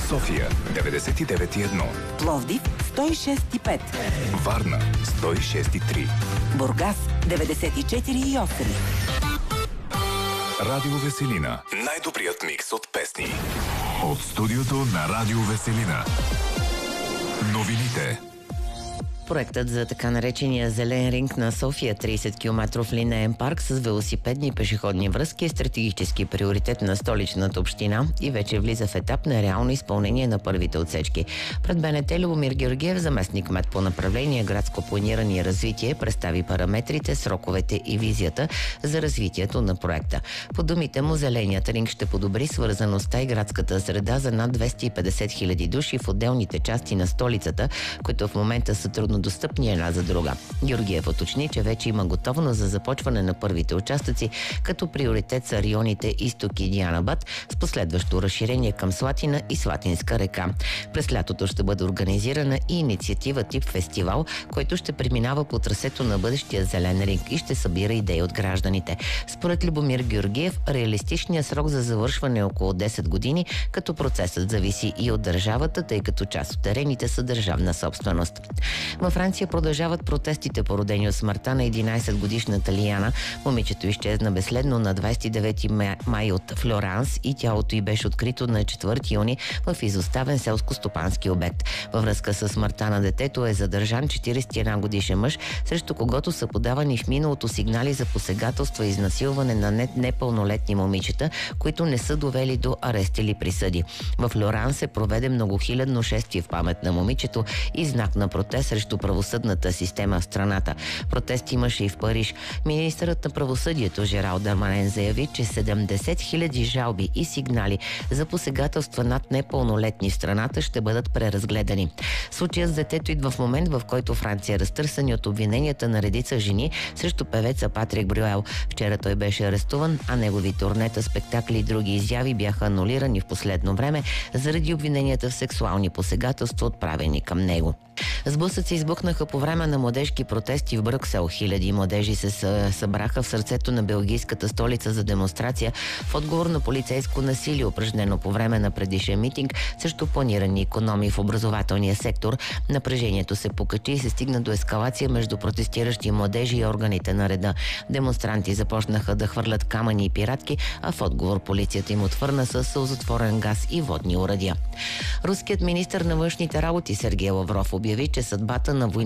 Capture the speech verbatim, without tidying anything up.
София деветдесет и девет и едно, Пловдив сто и шест и пет, Варна сто и шест и три, Бургас деветдесет и четири и осем. Радио Веселина. Най-добрият микс от песни. От студиото на Радио Веселина. Новините. Проектът за така наречения зелен ринг на София, трийсет километров линеен парк с велосипедни и пешеходни връзки, е стратегически приоритет на столичната община и вече влиза в етап на реално изпълнение на първите отсечки. Пред БНТ Любомир Георгиев, заместник-кмет по направление градско планиране и развитие, представи параметрите, сроковете и визията за развитието на проекта. По думите му, зеленият ринг ще подобри свързаността и градската среда за над двеста и петдесет хиляди души в отделните части на столицата, които в момента са трудно достъпни една за друга. Георгиев уточни, че вече има готовност за започване на първите участъци, като приоритет са районите Изток и Дианабад, с последващо разширение към Слатина и Слатинска река. През лятото ще бъде организирана и инициатива тип фестивал, който ще преминава по трасето на бъдещия зелен ринг и ще събира идеи от гражданите. Според Любомир Георгиев, реалистичният срок за завършване е около десет години, като процесът зависи и от държавата, тъй като част от терените са държавна собственост. Във Франция продължават протестите, породени от смъртта на единайсетгодишната Лиана. Момичето изчезна безследно на двайсет и девети май от Флоранс и тялото й беше открито на четвърти юни в изоставен селско-стопански обект. Във връзка с смъртта на детето е задържан четирийсет и един годишен мъж, срещу когото са подавани в миналото сигнали за посегателства и изнасилване на непълнолетни момичета, които не са довели до арест или присъди. В Флоранс се проведе многохилядно шествие в памет на момичето и знак на протест срещу правосъдната система в страната. Протест имаше и в Париж. Министърът на правосъдието Жерал Дарманен заяви, че седемдесет хиляди жалби и сигнали за посегателства над непълнолетни в страната ще бъдат преразгледани. Случаят с детето идва в момент, в който Франция е разтърсани от обвиненията на редица жени срещу певеца Патрик Брюел. Вчера той беше арестуван, а негови турнета, спектакли и други изяви бяха анулирани в последно време заради обвиненията в сексуални посегателства, отправени към него. Сблъсъци избухнаха по време на младежки протести в Брюксел. Хиляди младежи се събраха в сърцето на белгийската столица за демонстрация в отговор на полицейско насилие, упражнено по време на предишен митинг срещу планирани икономии в образователния сектор. Напрежението се покачи и се стигна до ескалация между протестиращи младежи и органите на реда. Демонстранти започнаха да хвърлят камъни и пиратки, а в отговор полицията им отвърна с сълзотворен газ и водни оръдия. Руският министър на външните работи Сергей Лавров обяви, че съдбата на война